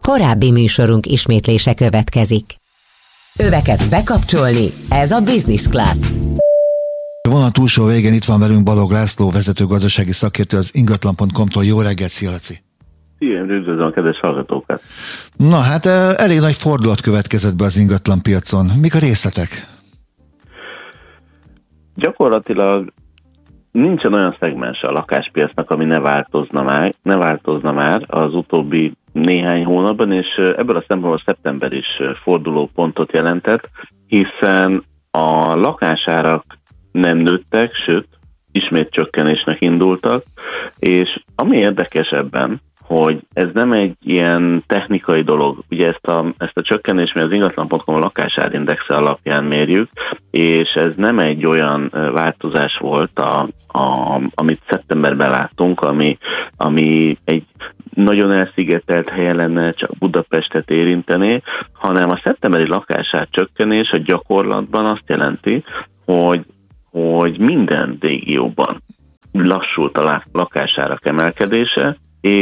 Korábbi műsorunk ismétlése következik. Öveket bekapcsolni, ez a Business Class. A vonal túlsó végén itt van velünk Balogh László, vezető gazdasági szakértő az ingatlan.com-tól. Jó reggelt, szia Laci! Szia, üdvözlöm a kedves hallgatókat! Na hát elég nagy fordulat következett be az ingatlanpiacon. Mik a részletek? Gyakorlatilag nincsen olyan szegmens a lakáspiacnak, ami ne változna már az utóbbi néhány hónapban, és ebből a szempontból szeptember is fordulópontot jelentett, hiszen a lakásárak nem nőttek, sőt, ismét csökkenésnek indultak, és ami érdekes ebben, hogy ez nem egy ilyen technikai dolog. Ugye ezt a csökkenést mi az ingatlan.com a lakásárindexe alapján mérjük, és ez nem egy olyan változás volt, amit szeptemberben láttunk, ami egy nagyon elszigetelt helyen lenne, csak Budapestet érintené, hanem a szeptemberi lakásár csökkenés a gyakorlatban azt jelenti, hogy minden régióban lassult a lakásárak emelkedése,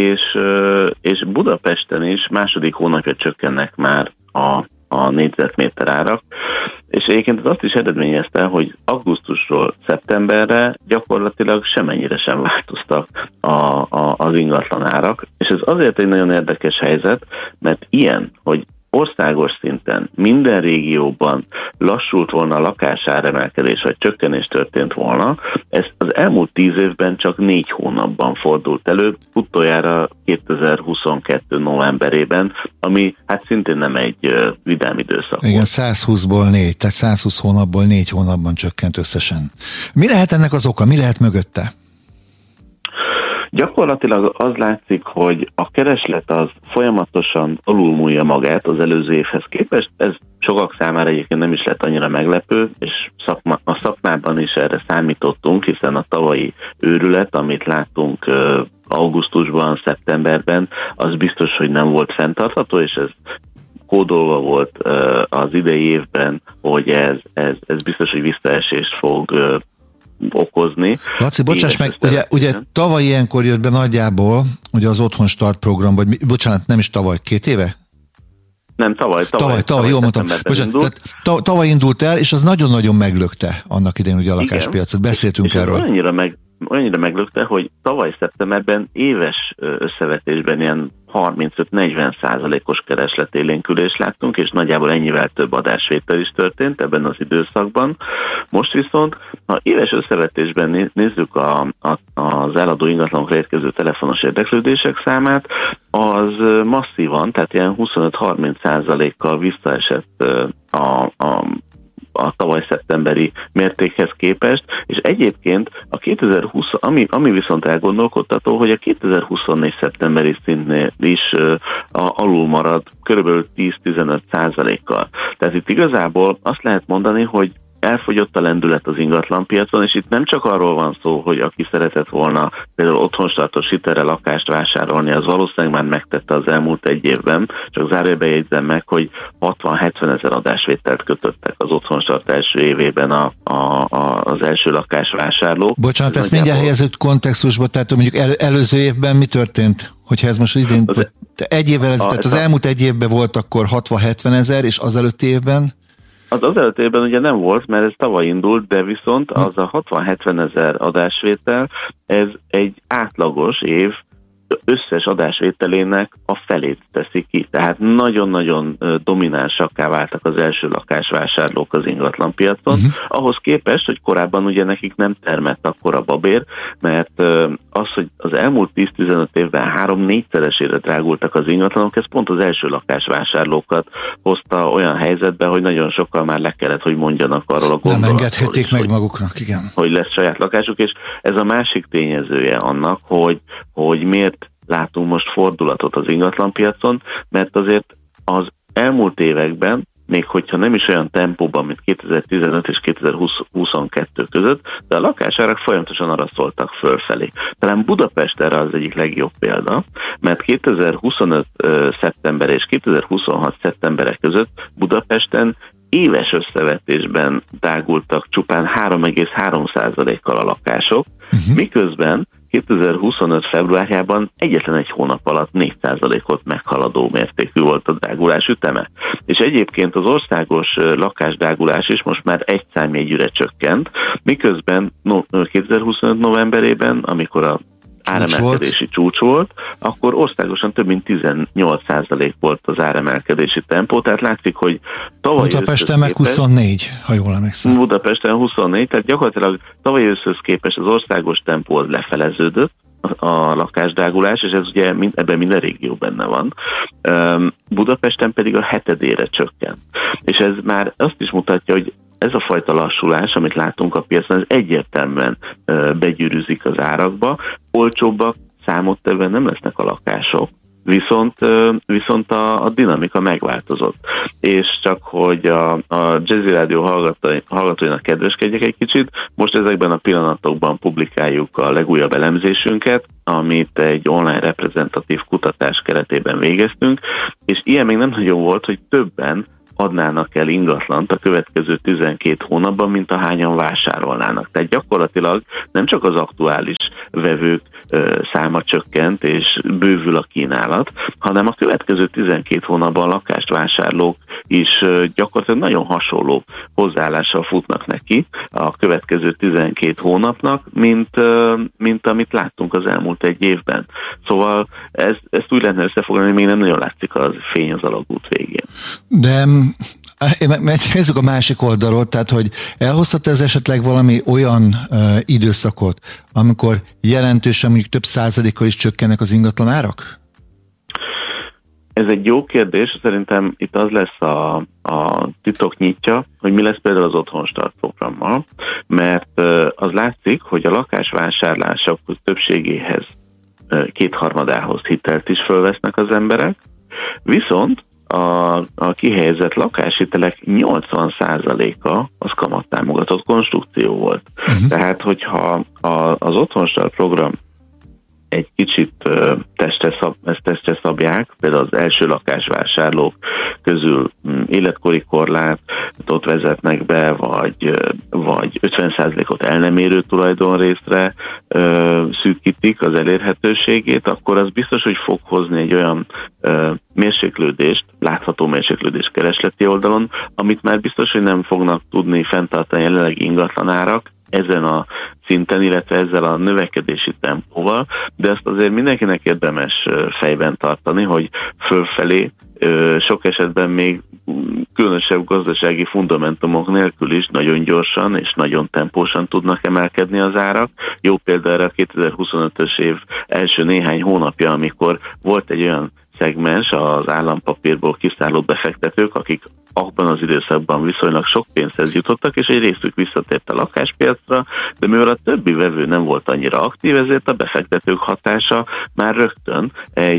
és Budapesten is második hónapja csökkennek már a négyzetméter árak, és egyébként ez azt is eredményezte, hogy augusztusról szeptemberre gyakorlatilag semennyire sem változtak az ingatlan árak, és ez azért egy nagyon érdekes helyzet, mert ilyen, hogy országos szinten minden régióban lassult volna a lakásáremelkedés, vagy csökkenés történt volna, ez az elmúlt 10 évben csak 4 hónapban fordult elő, utoljára 2022 novemberében, ami hát szintén nem egy vidám időszak. Igen, 120-ból 4, tehát 120 hónapból 4 hónapban csökkent összesen. Mi lehet ennek az oka? Mi lehet mögötte? Gyakorlatilag az látszik, hogy a kereslet az folyamatosan alulmúlja magát az előző évhez képest. Ez sokak számára egyébként nem is lett annyira meglepő, és a szakmában is erre számítottunk, hiszen a tavalyi őrület, amit láttunk augusztusban, szeptemberben, az biztos, hogy nem volt fenntartható, és ez kódolva volt az idei évben, hogy ez biztos, hogy visszaesést fog okozni. Laci, bocsáss meg, ugye tavaly ilyenkor jött be nagyjából, ugye az Otthon Start program, vagy bocsánat, nem is tavaly, 2 éve? Nem, tavaly jól mondtam. Bocsánat, tavaly indult el, és az nagyon-nagyon meglökte annak idején ugye a lakáspiacot. Beszéltünk és erről. Olyannyira meglökte, hogy tavaly szeptemberben éves összevetésben ilyen 35-40%-os keresletélénkülést láttunk, és nagyjából ennyivel több adásvétel is történt ebben az időszakban. Most viszont, ha éves összevetésben nézzük az eladó ingatlanokra érkező telefonos érdeklődések számát, az masszívan, tehát ilyen 25-30%-kal visszaesett a tavaly szeptemberi mértékhez képest, és egyébként a 2020, ami viszont elgondolkodtató, hogy a 2024 szeptemberi szintnél is alul marad körülbelül 10-15%-kal. Tehát itt igazából azt lehet mondani, hogy elfogyott a lendület az ingatlanpiacon, és itt nem csak arról van szó, hogy aki szeretett volna például otthonstartos hitelre lakást vásárolni, az valószínűleg már megtette az elmúlt 1 évben, csak zárójelben jegyzem meg, hogy 60-70 ezer adásvételt kötöttek az otthonstart első évében az első lakásvásárlók. Bocsánat, ezt mindjárt helyezett kontextusba, tehát mondjuk előző évben mi történt? Hogyha ez most idén, egy évvel tehát az elmúlt 1 évben volt akkor 60-70 ezer, és az előtti évben? Az előtt évben ugye nem volt, mert ez tavaly indult, de viszont az a 60-70 ezer adásvétel, ez egy átlagos év összes adásvételének a felét teszi ki. Tehát nagyon-nagyon dominánsakká váltak az első lakásvásárlók az ingatlanpiacon. Ahhoz képest, hogy korábban ugye nekik nem termett akkora babér, mert az, hogy az elmúlt 10-15 évben 3-4-szeresére drágultak az ingatlanok, ez pont az első lakásvásárlókat hozta olyan helyzetbe, hogy nagyon sokkal már le kellett, hogy mondjanak arról a gondolatról. Nem engedhették meg maguknak, igen. Hogy lesz saját lakásuk, és ez a másik tényezője annak, hogy miért látunk most fordulatot az ingatlanpiacon, mert azért az elmúlt években, még hogyha nem is olyan tempóban, mint 2015 és 2022 között, de a lakásárak folyamatosan arra szóltak fölfelé. Talán Budapest erre az egyik legjobb példa, mert 2025 szeptember és 2026 szeptembere között Budapesten éves összevetésben drágultak csupán 3,3%-kal a lakások, miközben 2025 februárjában egyetlen egy hónap alatt 4%-ot meghaladó mértékű volt a drágulás üteme. És egyébként az országos lakásdrágulás is most már egy számjegyűre csökkent, miközben 2025 novemberében, amikor a áremelkedési csúcs volt, akkor országosan több mint 18% volt az áremelkedési tempó, tehát látszik, hogy tavaly Budapesten meg 24, ha jól emlékszem. Budapesten 24, tehát gyakorlatilag tavaly őszhöz képest az országos tempó az lefeleződött, a lakásdrágulás, és ez ugye ebben minden régió benne van. Budapesten pedig a hetedére csökkent. És ez már azt is mutatja, hogy ez a fajta lassulás, amit látunk a piacon, ez egyértelműen begyűrűzik az árakba. Olcsóbbak számottevően nem lesznek a lakások, viszont a dinamika megváltozott. És csak hogy a Jazzy Rádió hallgatóinak kedveskedjek egy kicsit, most ezekben a pillanatokban publikáljuk a legújabb elemzésünket, amit egy online reprezentatív kutatás keretében végeztünk, és ilyen még nem nagyon volt, hogy többen adnának el ingatlant a következő 12 hónapban, mint ahányan vásárolnának. Tehát gyakorlatilag nem csak az aktuális vevők száma csökkent, és bővül a kínálat, hanem a következő 12 hónapban lakást vásárlók is gyakorlatilag nagyon hasonló hozzáállással futnak neki a következő 12 hónapnak, mint amit láttunk az elmúlt egy évben. Szóval ezt úgy lehetne összefoglalni, hogy még nem nagyon látszik az fény az alagút végén. De nézzük a másik oldalról, tehát hogy elhozhat ez esetleg valami olyan időszakot, amikor jelentősen mondjuk több százalékkal is csökkennek az ingatlan árak? Ez egy jó kérdés, szerintem itt az lesz a titok nyitja, hogy mi lesz például az Otthonstart programmal, mert az látszik, hogy a lakásvásárlások többségéhez, kétharmadához hitelt is fölvesznek az emberek, viszont a kihelyezett lakáshitelek 80%-a az kamattámogatott konstrukció volt. Tehát, hogyha az Otthonstart program egy kicsit testre szabják, például az első lakásvásárlók közül életkori korlátot vezetnek be, vagy 50%-ot el nem érő tulajdonrészre szűkítik az elérhetőségét, akkor az biztos, hogy fog hozni egy olyan mérséklődést, látható mérséklődést keresleti oldalon, amit már biztos, hogy nem fognak tudni fenntartani jelenlegi ingatlanárak ezen a szinten, illetve ezzel a növekedési tempóval, de ezt azért mindenkinek érdemes fejben tartani, hogy fölfelé sok esetben még különösebb gazdasági fundamentumok nélkül is nagyon gyorsan és nagyon tempósan tudnak emelkedni az árak. Jó példa erre a 2025-ös év első néhány hónapja, amikor volt egy olyan szegmens az állampapírból kiszálló befektetők, akik abban az időszakban viszonylag sok pénzhez jutottak, és egy részük visszatért a lakáspiacra, de mivel a többi vevő nem volt annyira aktív, ezért a befektetők hatása már rögtön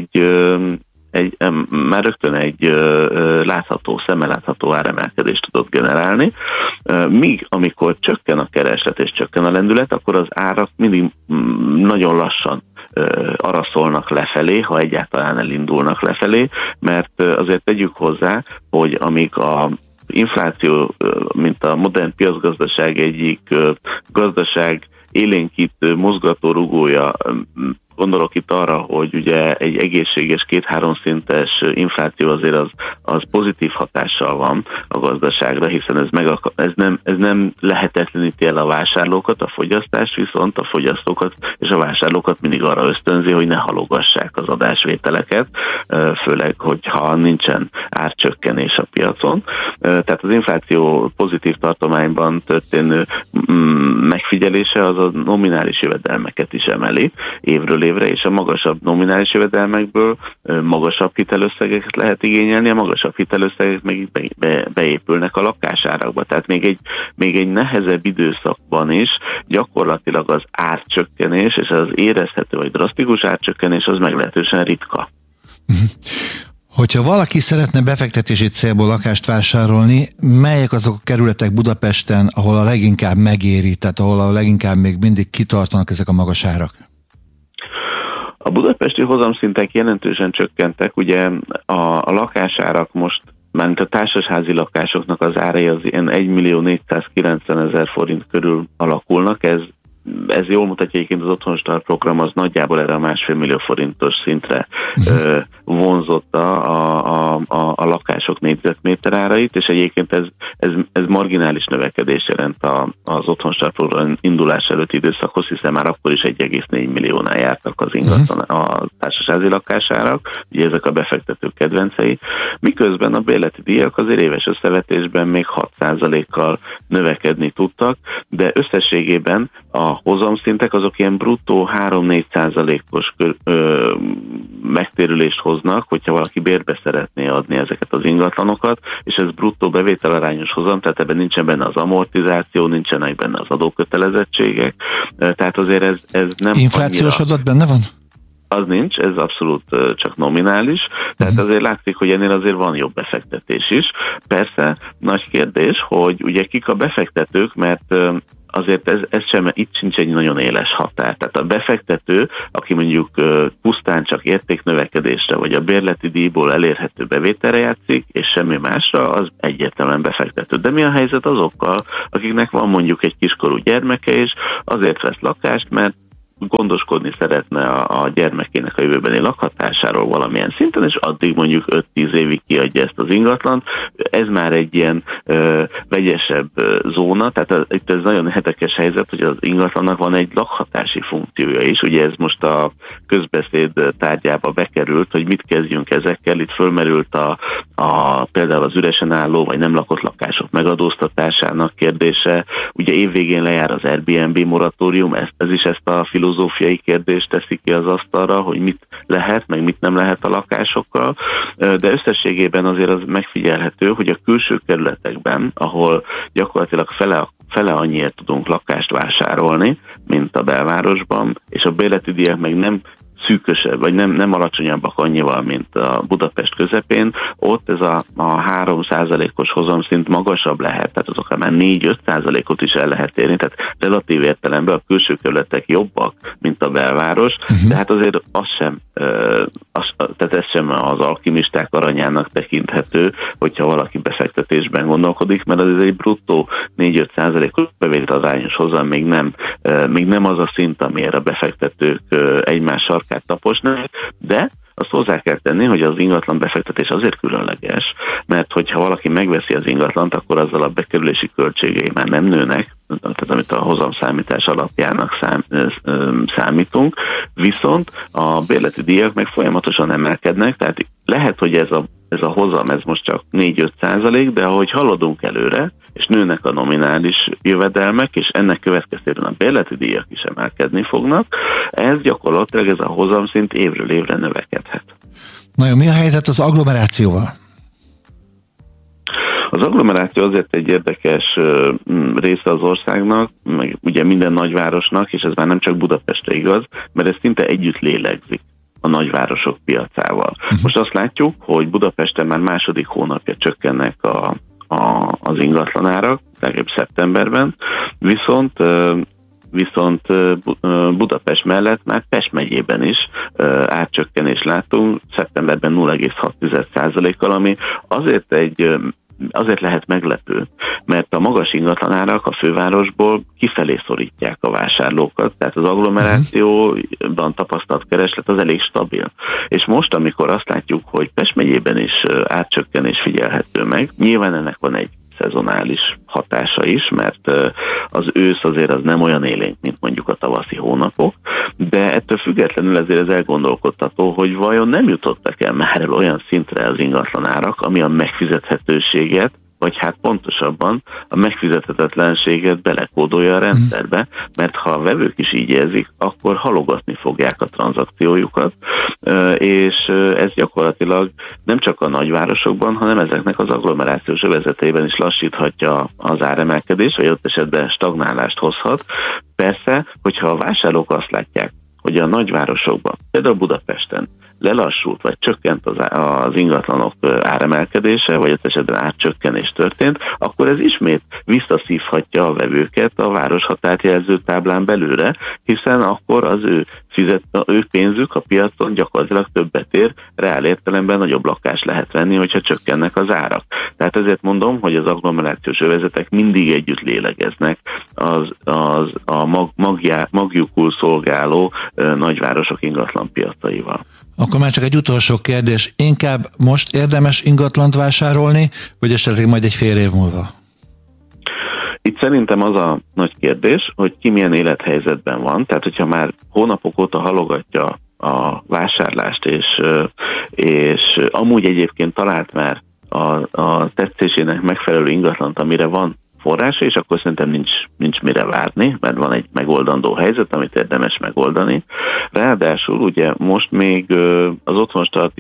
egy szemmel látható áremelkedést tudott generálni, míg amikor csökken a kereslet és csökken a lendület, akkor az árak mindig nagyon lassan araszolnak lefelé, ha egyáltalán elindulnak lefelé, mert azért tegyük hozzá, hogy amíg a infláció, mint a modern piacgazdaság egyik gazdaság élénkítő mozgatórugója, gondolok itt arra, hogy ugye egy egészséges 2-3 szintes infláció azért az pozitív hatással van a gazdaságra, hiszen ez nem lehetetleníti el a vásárlókat, a fogyasztást, viszont a fogyasztókat és a vásárlókat mindig arra ösztönzi, hogy ne halogassák az adásvételeket, főleg, hogyha nincsen árcsökkenés a piacon. Tehát az infláció pozitív tartományban történő megfigyelése az a nominális jövedelmeket is emeli évről évre, és a magasabb nominális jövedelmekből magasabb hitelösszegeket lehet igényelni, a magasabb hitelösszegek meg beépülnek a lakásárakba. Tehát még egy nehezebb időszakban is gyakorlatilag az árcsökkenés, és az érezhető vagy drasztikus árcsökkenés az meglehetősen ritka. Hogyha valaki szeretne befektetési célból lakást vásárolni, melyek azok a kerületek Budapesten, ahol a leginkább megéri, tehát ahol a leginkább még mindig kitartanak ezek a magas árak? A budapesti hozamszintek jelentősen csökkentek, ugye a lakásárak most, mármint a társasházi lakásoknak az árai az ilyen 1.490.000 forint körül alakulnak, ez ez jól mutatja egyébként az Otthonstart program, az nagyjából erre a 1,5 millió forintos szintre vonzotta a lakások négyzetméter árait, és egyébként ez marginális növekedés jelent az Otthonstart program indulás előtti időszakhoz, hiszen már akkor is 1,4 milliónál jártak az ingatlan a társasházi lakásárak, ugye ezek a befektetők kedvencei, miközben a bérleti díjak azért éves összevetésben még 6%-kal növekedni tudtak, de összességében a hozamszintek azok ilyen bruttó 3-4%-os megtérülést hoznak, hogyha valaki bérbe szeretné adni ezeket az ingatlanokat, és ez bruttó bevételarányos hozam, tehát ebben nincsen benne az amortizáció, nincsenek benne az adókötelezettségek, tehát azért ez nem inflációs adat benne van? Az nincs, ez abszolút csak nominális, tehát azért látszik, hogy ennél azért van jobb befektetés is. Persze nagy kérdés, hogy ugye kik a befektetők, mert azért itt sincs egy nagyon éles határ. Tehát a befektető, aki mondjuk pusztán csak értéknövekedésre, vagy a bérleti díjból elérhető bevételre játszik, és semmi másra, az egyértelműen befektető. De mi a helyzet azokkal, akiknek van mondjuk egy kiskorú gyermeke, és azért vesz lakást, mert gondoskodni szeretne a gyermekének a jövőbeni lakhatásáról valamilyen szinten, és addig mondjuk 5-10 évig kiadja ezt az ingatlant. Ez már egy ilyen vegyesebb zóna, tehát itt ez nagyon érdekes helyzet, hogy az ingatlannak van egy lakhatási funkciója is. Ugye ez most a közbeszéd tárgyába bekerült, hogy mit kezdjünk ezekkel. Itt fölmerült például az üresen álló vagy nem lakott lakások megadóztatásának kérdése. Ugye évvégén lejár az Airbnb moratórium, ez is ezt a filozófiai kérdést teszi ki az asztalra, hogy mit lehet, meg mit nem lehet a lakásokkal, de összességében azért az megfigyelhető, hogy a külső kerületekben, ahol gyakorlatilag fele annyiért tudunk lakást vásárolni, mint a belvárosban, és a bérleti díjak meg nem szűkösebb, vagy nem alacsonyabbak annyival, mint a Budapest közepén, ott ez a 3%-os hozamszint magasabb lehet, tehát azok már 4-5%-ot is el lehet érni, tehát relatív értelemben a külső kerületek jobbak, mint a belváros, de hát azért tehát ez sem az alkimisták aranyának tekinthető, hogyha valaki befektetésben gondolkodik, mert az egy bruttó 4-5%-os bevételarányos hozam még nem az a szint, amire a befektetők egymás sarkát taposnak, de azt hozzá kell tenni, hogy az ingatlan befektetés azért különleges, mert hogyha valaki megveszi az ingatlant, akkor azzal a bekerülési költségei már nem nőnek, tehát amit a hozamszámítás alapjának számítunk, viszont a bérleti díjak meg folyamatosan emelkednek, tehát lehet, hogy ez a hozam, ez most csak 4-5%, de ahogy haladunk előre, és nőnek a nominális jövedelmek, és ennek következtében a bérleti díjak is emelkedni fognak, ez gyakorlatilag ez a hozamszint évről évre növekedhet. Na jó, mi a helyzet az agglomerációval? Az agglomeráció azért egy érdekes része az országnak, meg ugye minden nagyvárosnak, és ez már nem csak Budapestre igaz, mert ez szinte együtt lélegzik a nagyvárosok piacával. Most azt látjuk, hogy Budapesten már második hónapja csökkennek az ingatlanárak, legalább szeptemberben, viszont Budapest mellett már Pest megyében is átcsökkenést látunk, szeptemberben 0,6%-kal, ami azért lehet meglepő, mert a magas ingatlanárak a fővárosból kifelé szorítják a vásárlókat, tehát az agglomerációban tapasztalt kereslet az elég stabil. És most, amikor azt látjuk, hogy Pest megyében is átcsökkenés figyelhető meg, nyilván ennek van egy szezonális hatása is, mert az ősz azért az nem olyan élénk, mint mondjuk a tavaszi hónapok, de ettől függetlenül ezért ez elgondolkodtató, hogy vajon nem jutottak el már el olyan szintre az ingatlanárak, ami a megfizethetőséget, vagy hát pontosabban a megfizethetetlenséget belekódolja a rendszerbe, mert ha a vevők is így érzik, akkor halogatni fogják a tranzakciójukat, és ez gyakorlatilag nem csak a nagyvárosokban, hanem ezeknek az agglomerációs övezeteiben is lassíthatja az áremelkedés, vagy ott esetben stagnálást hozhat. Persze, hogyha a vásárlók azt látják, hogy a nagyvárosokban, például Budapesten lelassult, vagy csökkent az ingatlanok áremelkedése, vagy az esetben árcsökkenés történt, akkor ez ismét visszaszívhatja a vevőket a városhatárt jelző táblán belőle, hiszen akkor az ő pénzük a piacon gyakorlatilag többet ér, reál értelemben nagyobb lakást lehet venni, hogyha csökkennek az árak. Tehát ezért mondom, hogy az agglomerációs övezetek mindig együtt lélegeznek magjukul szolgáló nagyvárosok ingatlanpiacaival. Akkor már csak egy utolsó kérdés. Inkább most érdemes ingatlant vásárolni, vagy esetleg majd egy fél év múlva? Itt szerintem az a nagy kérdés, hogy ki milyen élethelyzetben van. Tehát, hogyha már hónapok óta halogatja a vásárlást, és amúgy egyébként talált már a tetszésének megfelelő ingatlant, amire van forrása, és akkor szerintem nincs mire várni, mert van egy megoldandó helyzet, amit érdemes megoldani. Ráadásul ugye most még az otthonstart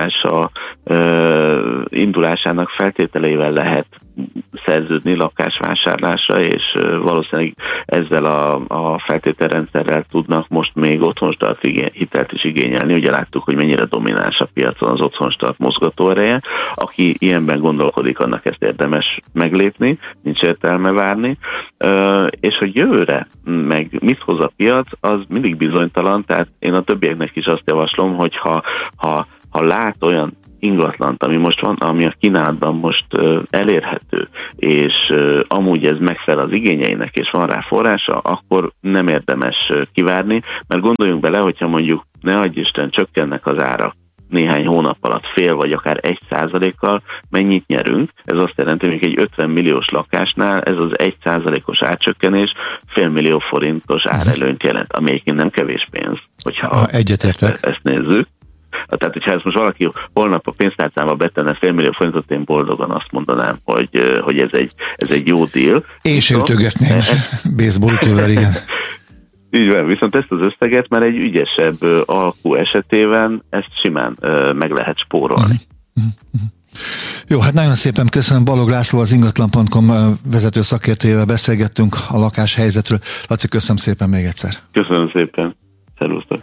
indulásának feltételeivel lehet szerződni lakásvásárlásra, és valószínűleg ezzel a feltételrendszerrel tudnak most még otthonstart hitelt is igényelni. Ugye láttuk, hogy mennyire domináns a piacon az otthonstart mozgatóereje. Aki ilyenben gondolkodik, annak ezt érdemes meglépni, nincs értelme várni. És hogy jövőre meg mit hoz a piac, az mindig bizonytalan, tehát én a többieknek is azt javaslom, hogy ha lát olyan ingatlant, ami most van, ami a kínálatban most elérhető, és amúgy ez megfelel az igényeinek, és van rá forrása, akkor nem érdemes kivárni, mert gondoljunk bele, hogyha mondjuk ne adj Isten csökkennek az árak néhány hónap alatt fél vagy akár 1%-kal, mennyit nyerünk? Ez azt jelenti, hogy egy 50 milliós lakásnál ez az 1%-os árcsökkenés fél millió forintos árelőnyt jelent, ami egyébként nem kevés pénz, hogyha ezt nézzük. Tehát, hogyha ezt most valaki holnap a pénztárcámba betenne fél millió forintot, én boldogan azt mondanám, hogy ez egy jó deal. Én sem ütögetném baseballütővel, igen. Így van, viszont ezt az összeget már egy ügyesebb alkú esetében ezt simán meg lehet spórolni. Jó, hát nagyon szépen köszönöm. Balog László, az ingatlan.com vezető szakértőjével beszélgettünk a lakáshelyzetről. Laci, köszönöm szépen még egyszer. Köszönöm szépen. Szervusztok.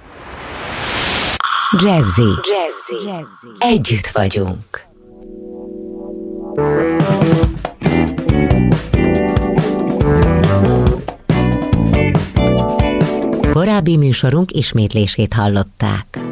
Jazzy. Együtt vagyunk. Korábbi műsorunk ismétlését hallották.